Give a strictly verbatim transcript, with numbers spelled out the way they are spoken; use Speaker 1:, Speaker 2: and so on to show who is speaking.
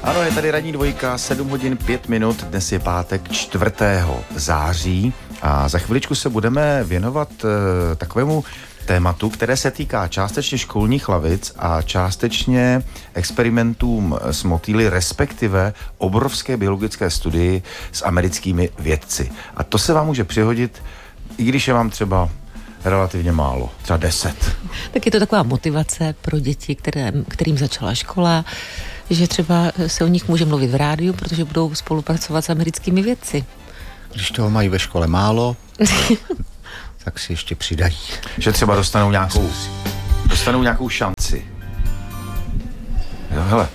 Speaker 1: Ano, je tady ranní dvojka, sedm hodin pět minut, dnes je pátek čtvrtého září a za chviličku se budeme věnovat e, takovému tématu, které se týká částečně školních lavic a částečně experimentům s motýly, respektive obrovské biologické studii s americkými vědci. A to se vám může přihodit, i když je vám třeba relativně málo, třeba deset.
Speaker 2: Tak je to taková motivace pro děti, které, kterým začala škola, že třeba se o nich může mluvit v rádiu, protože budou spolupracovat s americkými vědci.
Speaker 3: Když toho mají ve škole málo, tak si ještě přidají.
Speaker 1: Že třeba dostanou nějakou, dostanou nějakou šanci. Jo, hele,